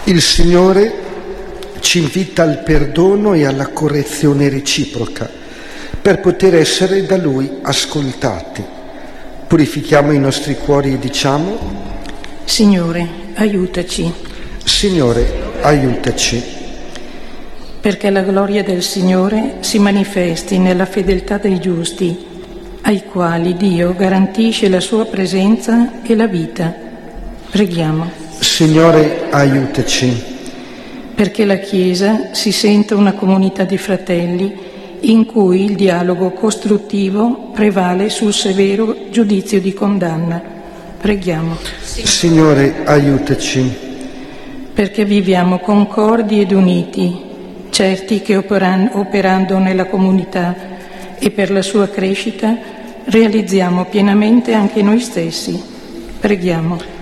Il Signore ci invita al perdono e alla correzione reciproca per poter essere da Lui ascoltati. Purifichiamo i nostri cuori e diciamo: Signore, aiutaci. Signore, aiutaci. Perché la gloria del Signore si manifesti nella fedeltà dei giusti, ai quali Dio garantisce la sua presenza e la vita. Preghiamo. Signore, aiutaci. Perché la Chiesa si senta una comunità di fratelli in cui il dialogo costruttivo prevale sul severo giudizio di condanna. Preghiamo. Signore, aiutaci. Perché viviamo concordi ed uniti, certi che operando nella comunità e per la sua crescita realizziamo pienamente anche noi stessi. Preghiamo.